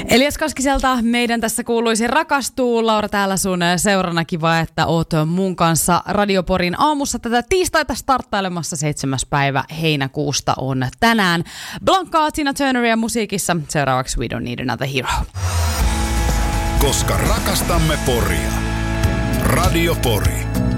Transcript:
Elias Kaskiselta meidän tässä kuuluisi rakastuu. Laura täällä sun seurana. Kiva, että oot mun kanssa Radioporin aamussa tätä tiistaita starttailemassa. 7. päivä heinäkuusta on tänään. Blankaa, Tina Turneria musiikissa. Seuraavaksi We Don't Need Another Hero. Koska rakastamme Poria. Radio Pori.